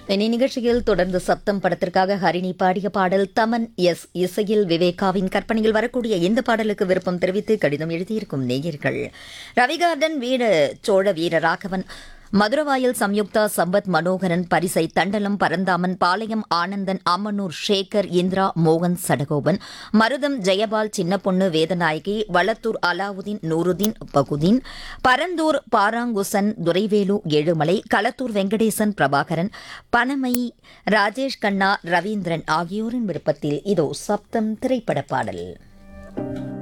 இனி நிகழ்ச்சியில் தொடர்ந்து சப்தம் படத்திற்காக ஹரிணி பாடிய பாடல் தமன் எஸ் இசையில் விவேகாவின் கற்பனையில் வரக்கூடிய இந்த பாடலுக்கு விருப்பம் தெரிவித்து கடிதம் எழுதியிருக்கும் நேயர்கள் ரவிகார்டன் வீடு சோழ வீர ராகவன் மதுரவாயல் சம்யுக்தா சம்பத் மனோகரன் பரிசை தண்டலம் பரந்தாமன் பாளையம் ஆனந்தன் அம்மனூர் சேகர் இந்திரா மோகன் சடகோபன் மருதம் ஜெயபால் சின்னப்பொண்ணு வேதநாயகி வளத்தூர் அலாவுதீன் நூருதீன் பகுதீன் பரந்தூர் பாராங்குசன் துரைவேலு ஏழுமலை களத்தூர் வெங்கடேசன் பிரபாகரன் பனமை ராஜேஷ் கண்ணா ரவீந்திரன் ஆகியோரின் விருப்பத்தில் இதோ சப்தம் திரைப்பட பாடல்.